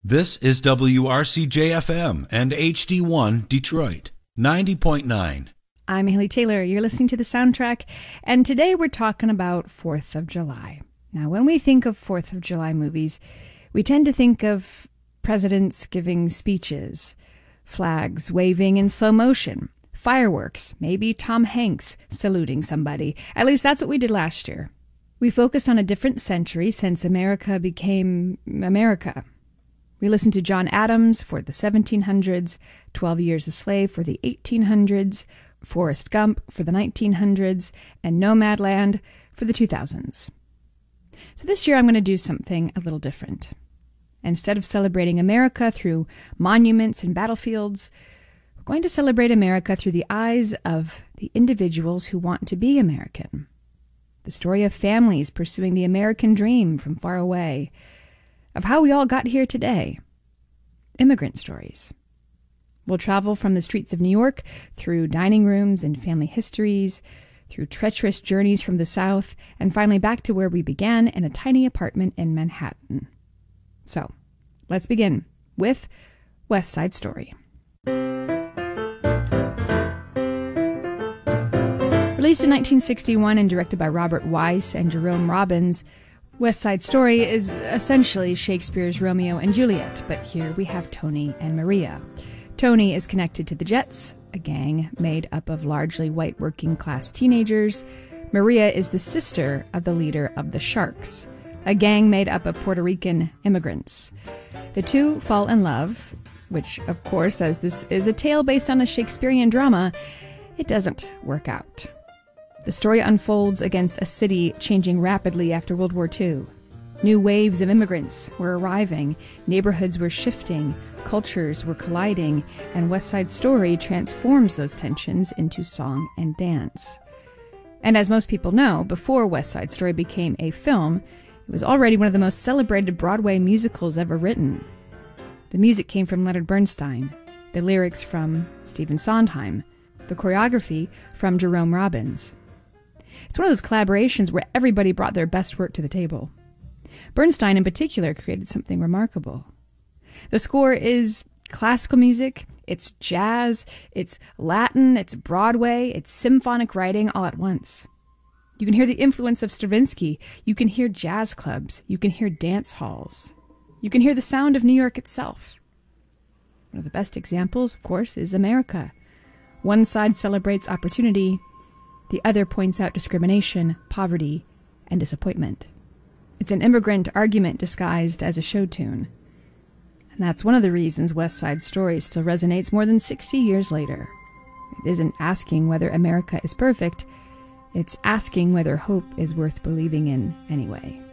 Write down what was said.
This is WRCJ-FM and HD1 Detroit, 90.9. I'm Haley Taylor. You're listening to The Soundtrack, and today we're talking about 4th of July. Now, when we think of 4th of July movies, we tend to think of presidents giving speeches, flags waving in slow motion, fireworks, maybe Tom Hanks saluting somebody. At least that's what we did last year. We focused on a different century since America became America. We listened to John Adams for the 1700s, 12 Years a Slave for the 1800s, Forrest Gump for the 1900s, and Nomadland for the 2000s. So this year I'm going to do something a little different. Instead of celebrating America through monuments and battlefields, we're going to celebrate America through the eyes of the individuals who want to be American. The story of families pursuing the American dream from far away, of how we all got here today. Immigrant stories. We'll travel from the streets of New York through dining rooms and family histories, through treacherous journeys from the South, and finally back to where we began in a tiny apartment in Manhattan. So, let's begin with West Side Story. Released in 1961 and directed by Robert Weiss and Jerome Robbins, West Side Story is essentially Shakespeare's Romeo and Juliet, but here we have Tony and Maria. Tony is connected to the Jets, a gang made up of largely white working-class teenagers. Maria is the sister of the leader of the Sharks, a gang made up of Puerto Rican immigrants. The two fall in love, which, of course, as this is a tale based on a Shakespearean drama, it doesn't work out. The story unfolds against a city changing rapidly after World War II. New waves of immigrants were arriving, neighborhoods were shifting, cultures were colliding, and West Side Story transforms those tensions into song and dance. And as most people know, before West Side Story became a film, it was already one of the most celebrated Broadway musicals ever written. The music came from Leonard Bernstein, the lyrics from Stephen Sondheim, the choreography from Jerome Robbins. It's one of those collaborations where everybody brought their best work to the table. Bernstein, in particular, created something remarkable. The score is classical music, it's jazz, it's Latin, it's Broadway, it's symphonic writing all at once. You can hear the influence of Stravinsky, you can hear jazz clubs, you can hear dance halls. You can hear the sound of New York itself. One of the best examples, of course, is America. One side celebrates opportunity, the other points out discrimination, poverty, and disappointment. It's an immigrant argument disguised as a show tune. And that's one of the reasons West Side Story still resonates more than 60 years later. It isn't asking whether America is perfect, it's asking whether hope is worth believing in anyway.